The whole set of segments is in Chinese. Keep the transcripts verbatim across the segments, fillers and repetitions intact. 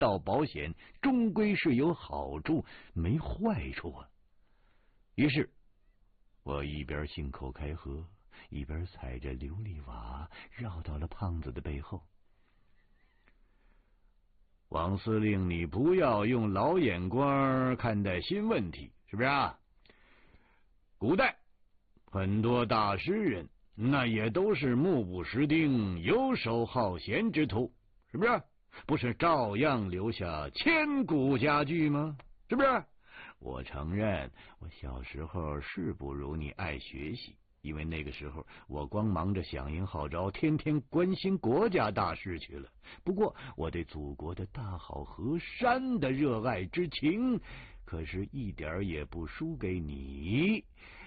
到保险终归是有好处没坏处啊。于是我一边信口开河，一边踩着琉璃瓦绕到了胖子的背后。王司令，你不要用老眼光看待新问题，是不是啊？古代很多大诗人，那也都是目不识丁、游手好闲之徒，是不是？不是照样留下千古佳句吗？是不是？我承认，我小时候是不如你爱学习，因为那个时候我光忙着响应号召，天天关心国家大事去了。不过我对祖国的大好河山的热爱之情，可是一点也不输给你。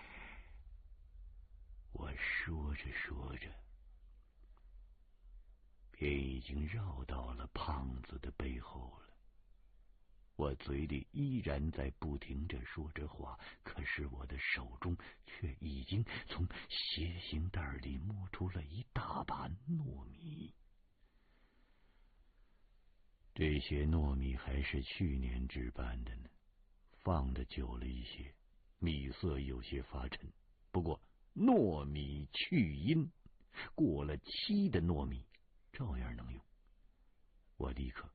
我说着说着，便已经绕到了胖子的背后了。我嘴里依然在不停着说着话，可是我的手中却已经从斜行袋里摸出了一大把糯米。这些糯米还是去年置办的呢，放的久了一些，米色有些发沉。不过糯米去阴，过了期的糯米照样能用。我立刻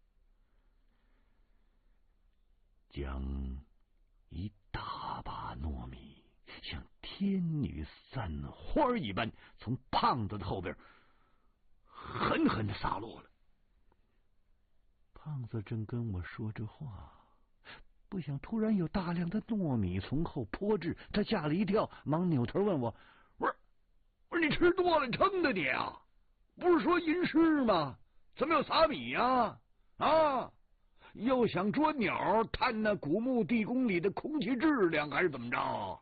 将一大把糯米像天女散花一般从胖子的后边狠狠的洒落了。胖子正跟我说着话，不想突然有大量的糯米从后泼至，他吓了一跳，忙扭头问我：“我说，我说你吃多了撑的你啊？不是说吟诗吗？怎么有撒米呀？啊？又想捉鸟探那古墓地宫里的空气质量，还是怎么着？”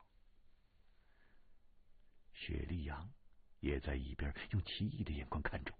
雪莉杨也在一边用奇异的眼光看着我。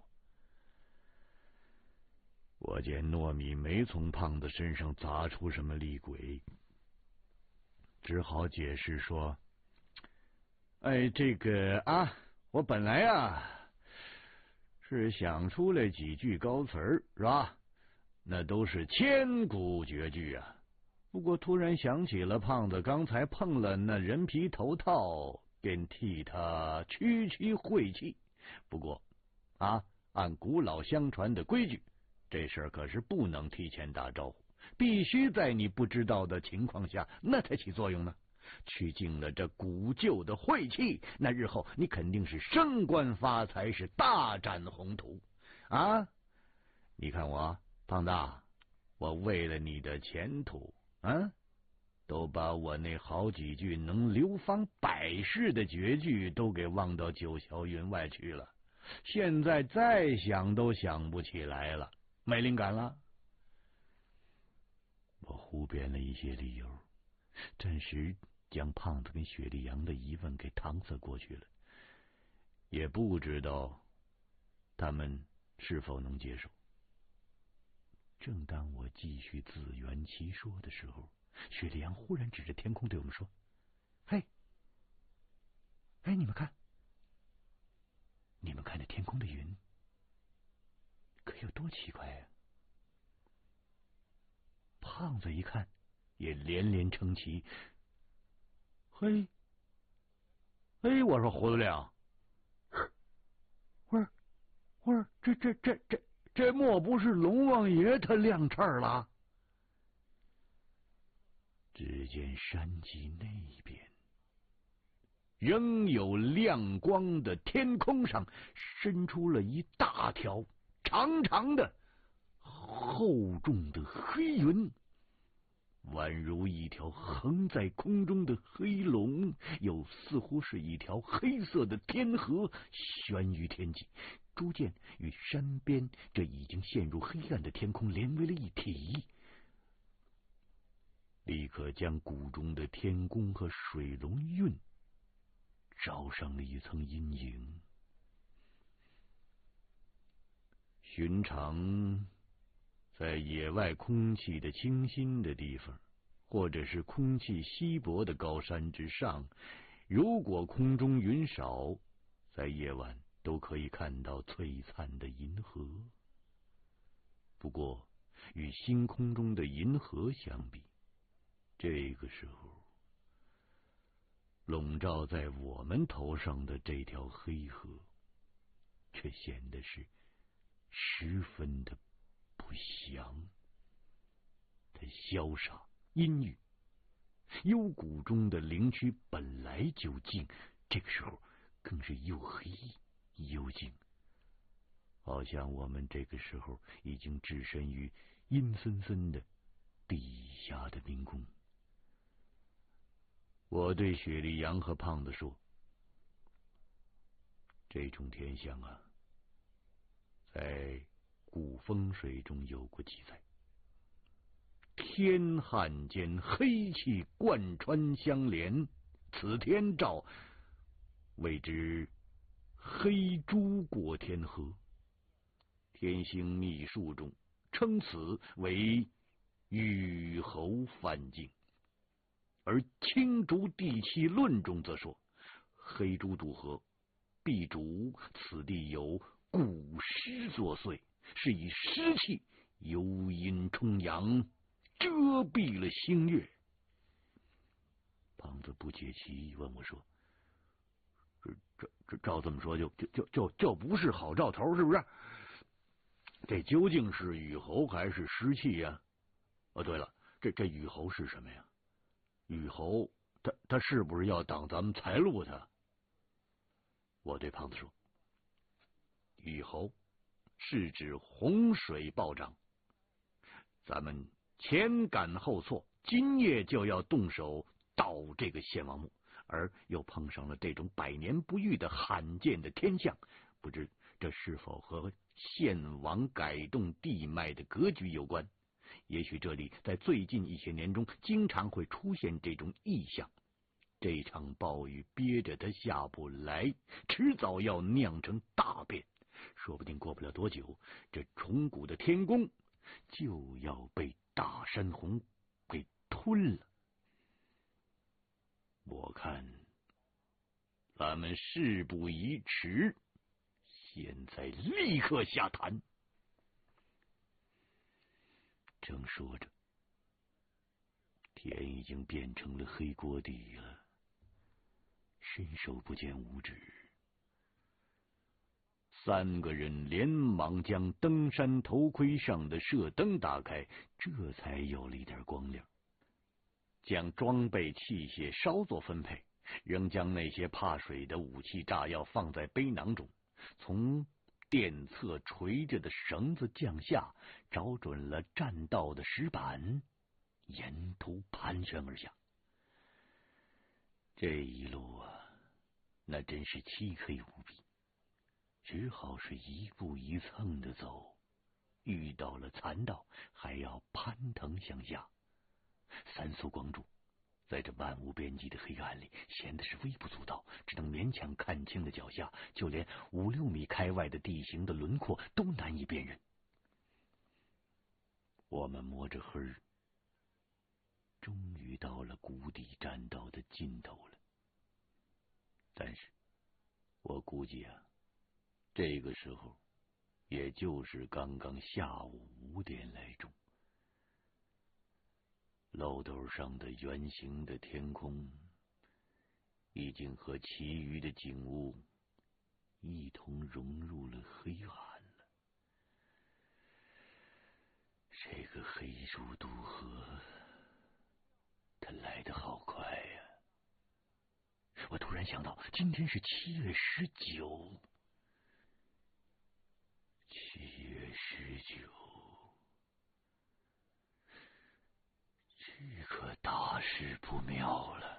我见糯米没从胖子身上砸出什么厉鬼，只好解释说：“哎，这个啊，我本来啊是想出来几句高词儿，是吧？那都是千古绝句啊。不过突然想起了胖子刚才碰了那人皮头套，便替他驱驱晦气。不过啊，按古老相传的规矩，这事儿可是不能提前打招呼，必须在你不知道的情况下，那才起作用呢。去尽了这古旧的晦气，那日后你肯定是升官发财，是大展宏图啊！你看我胖子，我为了你的前途啊，都把我那好几句能流芳百世的绝句都给忘到九霄云外去了，现在再想都想不起来了，没灵感了。我胡编了一些理由，暂时将胖子跟雪莉杨的疑问给搪塞过去了，也不知道他们是否能接受。正当我继续自圆其说的时候，雪莉杨忽然指着天空对我们说：“嘿，哎，你们看，你们看那天空的云，可有多奇怪呀！”胖子一看，也连连称奇：“嘿，嘿，我说胡子亮，我说，我说这这这这这莫不是龙王爷他亮翅了？”只见山脊那边，仍有亮光的天空上，伸出了一大条长长的、厚重的黑云，宛如一条横在空中的黑龙，又似乎是一条黑色的天河，悬于天际，逐渐与山边这已经陷入黑暗的天空连为了一体，立刻将谷中的天宫和水龙韵罩上了一层阴影。寻常在野外空气的清新的地方，或者是空气稀薄的高山之上，如果空中云少，在夜晚都可以看到璀璨的银河。不过与星空中的银河相比，这个时候笼罩在我们头上的这条黑河，却显得是十分的不祥。它萧杀阴郁，幽谷中的灵躯本来就静，这个时候更是又黑又静，好像我们这个时候已经置身于阴森森的地下的迷宫。我对雪莉杨和胖子说：“这种天象啊，在古风水中有过记载。天汉间黑气贯穿相连，此天照谓之黑珠过天河。天星秘术中称此为雨侯犯境。而青竹地气论中则说，黑珠渡河，必主此地有古尸作祟，是以湿气由阴冲阳，遮蔽了星月。胖子不解其意，问我说：“这这这照这么说，就就就就就不是好兆头，是不是？这究竟是雨侯还是湿气呀？哦，对了，这这雨侯是什么呀？雨侯他他是不是要挡咱们财路的？”我对胖子说：“雨侯是指洪水暴涨，咱们前赶后错，今夜就要动手盗这个献王墓，而又碰上了这种百年不遇的罕见的天象，不知这是否和献王改动地脉的格局有关？也许这里在最近一些年中经常会出现这种异象。这场暴雨憋着它下不来，迟早要酿成大变，说不定过不了多久，这崇古的天宫就要被大山洪给吞了。我看咱们事不宜迟，现在立刻下坛。”正说着，天已经变成了黑锅底了，伸手不见五指。三个人连忙将登山头盔上的射灯打开，这才有了一点光亮。将装备器械稍作分配，仍将那些怕水的武器炸药放在背囊中，从殿侧垂着的绳子降下，找准了栈道的石板，沿途盘旋而下。这一路啊，那真是漆黑无比，只好是一步一蹭的走，遇到了残道还要攀藤向下。三艘光柱在这漫无边际的黑暗里显得是微不足道，只能勉强看清了脚下，就连五六米开外的地形的轮廓都难以辨认。我们摸着黑儿，终于到了谷底栈道的尽头了。但是我估计啊，这个时候也就是刚刚下午五点来钟。漏斗上的圆形的天空已经和其余的景物一同融入了黑暗了。这个黑珠渡河，它来得好快呀！我突然想到，今天是七月十九，七月十九。这可大事不妙了。